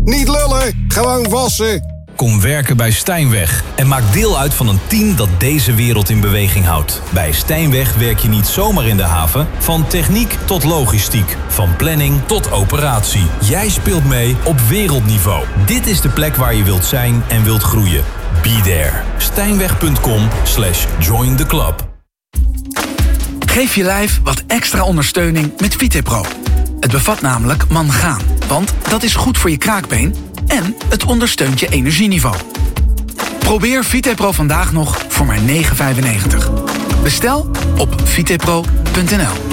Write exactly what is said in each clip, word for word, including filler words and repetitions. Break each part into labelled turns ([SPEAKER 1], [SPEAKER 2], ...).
[SPEAKER 1] Niet lullen, gewoon wassen.
[SPEAKER 2] Kom werken bij Stijnweg en maak deel uit van een team dat deze wereld in beweging houdt. Bij Stijnweg werk je niet zomaar in de haven. Van techniek tot logistiek, van planning tot operatie. Jij speelt mee op wereldniveau. Dit is de plek waar je wilt zijn en wilt groeien. Be there. Stijnweg.com slash join the club.
[SPEAKER 3] Geef je lijf wat extra ondersteuning met VitePro. Het bevat namelijk mangaan, want dat is goed voor je kraakbeen en het ondersteunt je energieniveau. Probeer VitePro vandaag nog voor maar negen vijfennegentig. Bestel op vitepro punt n l.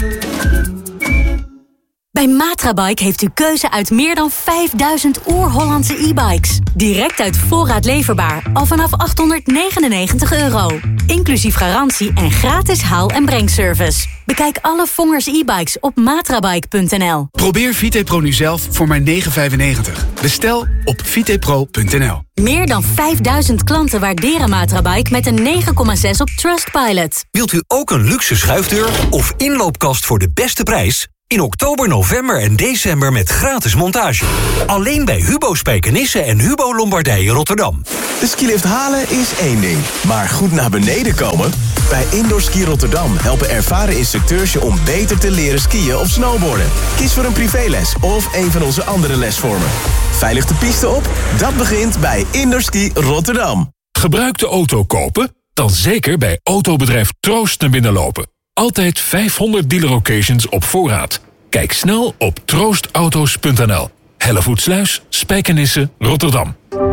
[SPEAKER 4] Bij Matrabike heeft u keuze uit meer dan vijfduizend oer-Hollandse e-bikes. Direct uit voorraad leverbaar, al vanaf achthonderdnegenennegentig euro. Inclusief garantie en gratis haal- en brengservice. Bekijk alle Vongers e-bikes op matrabike punt n l.
[SPEAKER 3] Probeer VitePro nu zelf voor maar negen vijfennegentig. Bestel op vitepro punt n l.
[SPEAKER 4] Meer dan vijfduizend klanten waarderen Matrabike met een negen komma zes op Trustpilot.
[SPEAKER 5] Wilt u ook een luxe schuifdeur of inloopkast voor de beste prijs? In oktober, november en december met gratis montage. Alleen bij Hubo Spijkenisse en Hubo Lombardije Rotterdam.
[SPEAKER 6] De skilift halen is één ding, maar goed naar beneden komen? Bij Indoor Ski Rotterdam helpen ervaren instructeurs je om beter te leren skiën of snowboarden. Kies voor een privéles of een van onze andere lesvormen. Veilig de piste op? Dat begint bij Indoor Ski Rotterdam.
[SPEAKER 7] Gebruikte auto kopen? Dan zeker bij autobedrijf Troost naar binnen lopen. Altijd vijfhonderd dealer occasions op voorraad. Kijk snel op troostauto's punt n l. Hellevoetsluis, Spijkenisse, Rotterdam.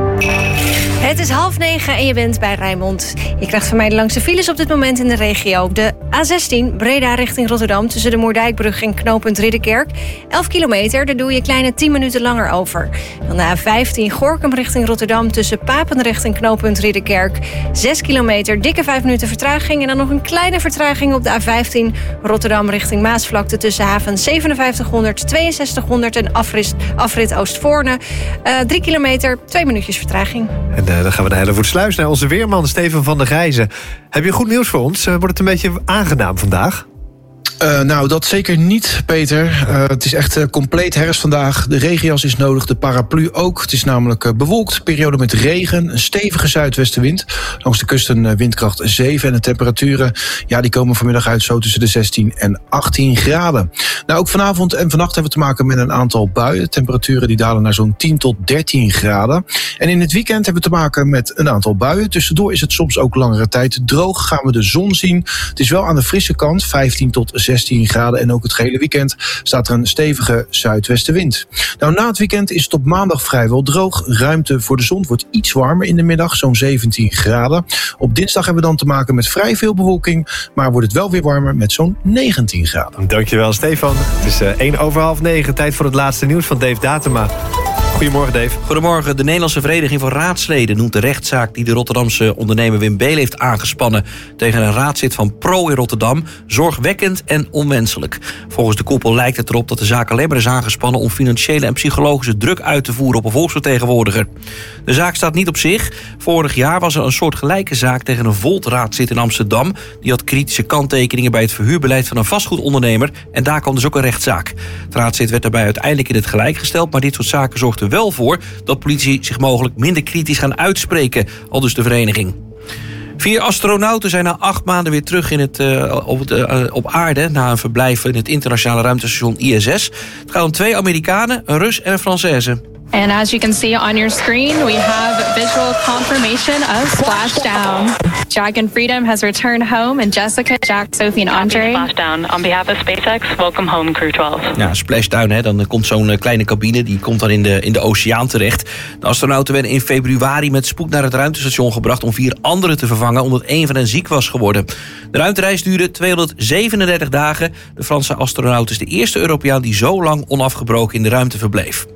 [SPEAKER 8] Het is half negen en je bent bij Rijnmond. Je krijgt van mij de langste files op dit moment in de regio. De A zestien, Breda richting Rotterdam, tussen de Moerdijkbrug en knooppunt Ridderkerk. elf kilometer, daar doe je kleine tien minuten langer over. Dan de A vijftien, Gorinchem richting Rotterdam, tussen Papendrecht en knooppunt Ridderkerk. zes kilometer, dikke vijf minuten vertraging. En dan nog een kleine vertraging op de A vijftien, Rotterdam richting Maasvlakte, tussen haven zevenenvijftighonderd, tweeënzestighonderd en afrit, afrit Oostvoorne. Uh, drie kilometer, twee minuutjes vertraging.
[SPEAKER 9] En uh, dan gaan we naar Hellevoetsluis, naar onze weerman Steven van der Gijzen. Heb je goed nieuws voor ons? Uh, wordt het een beetje aangenaam vandaag?
[SPEAKER 10] Uh, nou, dat zeker niet, Peter. Uh, het is echt uh, compleet herfst vandaag. De regenjas is nodig, de paraplu ook. Het is namelijk uh, bewolkt, periode met regen, een stevige zuidwestenwind. Langs de kust een uh, windkracht zeven en de temperaturen, ja, die komen vanmiddag uit zo tussen de zestien en achttien graden. Nou, ook vanavond en vannacht hebben we te maken met een aantal buien. Temperaturen die dalen naar zo'n tien tot dertien graden. En in het weekend hebben we te maken met een aantal buien. Tussendoor is het soms ook langere tijd droog. Gaan we de zon zien. Het is wel aan de frisse kant, vijftien tot zestien graden. En ook het gehele weekend staat er een stevige zuidwestenwind. Nou, na het weekend is het op maandag vrijwel droog. Ruimte voor de zon wordt iets warmer in de middag, zo'n zeventien graden. Op dinsdag hebben we dan te maken met vrij veel bewolking. Maar wordt het wel weer warmer met zo'n negentien graden.
[SPEAKER 9] Dankjewel, Stefan. Het is uh, één over half negen. Tijd voor het laatste nieuws van Dave Datema. Goedemorgen, Dave.
[SPEAKER 11] Goedemorgen. De Nederlandse Vereniging van Raadsleden noemt de rechtszaak die de Rotterdamse ondernemer Wim Beelen heeft aangespannen tegen een raadslid van Pro in Rotterdam zorgwekkend en onwenselijk. Volgens de koepel lijkt het erop dat de zaak alleen maar is aangespannen om financiële en psychologische druk uit te voeren op een volksvertegenwoordiger. De zaak staat niet op zich. Vorig jaar was er een soortgelijke zaak tegen een Volt-raadslid in Amsterdam. Die had kritische kanttekeningen bij het verhuurbeleid van een vastgoedondernemer en daar kwam dus ook een rechtszaak. Het raadslid werd daarbij uiteindelijk in het gelijk gesteld, maar dit soort zaken zorgt er wel voor dat politici zich mogelijk minder kritisch gaan uitspreken, aldus de vereniging. Vier astronauten zijn na acht maanden weer terug in het, uh, op, het, uh, op aarde na een verblijf in het internationale ruimtestation I S S. Het gaat om twee Amerikanen, een Rus en een Française.
[SPEAKER 12] And as you can see on your screen, we have visual confirmation of splashdown. Jack and Freedom has returned home, and Jessica, Jack, Sophie en Andre.
[SPEAKER 13] Splashdown. On behalf of SpaceX, welcome home, Crew twaalf.
[SPEAKER 11] Ja, splashdown, hè, dan komt zo'n kleine cabine, die komt dan in de, in de oceaan terecht. De astronauten werden in februari met spoed naar het ruimtestation gebracht om vier anderen te vervangen, omdat één van hen ziek was geworden. De ruimtereis duurde tweehonderdzevenendertig dagen. De Franse astronaut is de eerste Europeaan die zo lang onafgebroken in de ruimte verbleef.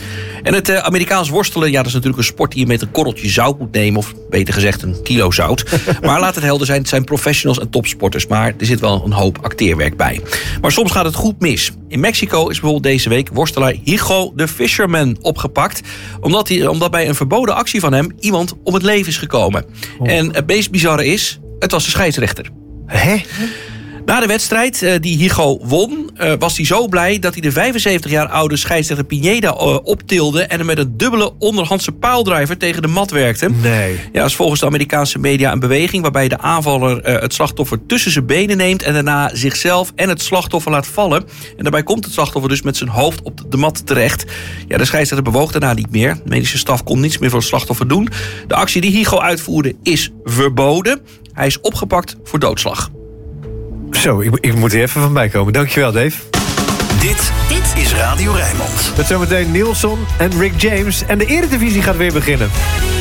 [SPEAKER 11] En het uh, Amerikaans worstelen, ja, dat is natuurlijk een sport die je met een korreltje zout moet nemen. Of beter gezegd een kilo zout. Maar laat het helder zijn, het zijn professionals en topsporters. Maar er zit wel een hoop acteerwerk bij. Maar soms gaat het goed mis. In Mexico is bijvoorbeeld deze week worstelaar Higo the Fisherman opgepakt. Omdat, hij, omdat bij een verboden actie van hem iemand om het leven is gekomen. Oh. En het meest bizarre is, het was de scheidsrechter.
[SPEAKER 9] Hè?
[SPEAKER 11] Na de wedstrijd uh, die Higo won, uh, was hij zo blij dat hij de vijfenzeventig jaar oude scheidsrechter Pineda uh, optilde en hem met een dubbele onderhandse piledriver tegen de mat werkte.
[SPEAKER 9] Nee.
[SPEAKER 11] Ja, dat is volgens de Amerikaanse media een beweging waarbij de aanvaller uh, het slachtoffer tussen zijn benen neemt en daarna zichzelf en het slachtoffer laat vallen. En daarbij komt het slachtoffer dus met zijn hoofd op de mat terecht. Ja, de scheidsrechter bewoog daarna niet meer. De medische staf kon niets meer voor het slachtoffer doen. De actie die Higo uitvoerde is verboden. Hij is opgepakt voor doodslag.
[SPEAKER 9] Zo, ik, ik moet er even van bij komen. Dankjewel, Dave.
[SPEAKER 14] Dit, dit is Radio Rijnmond.
[SPEAKER 9] Met zometeen Nielsen en Rick James. En de Eredivisie gaat weer beginnen.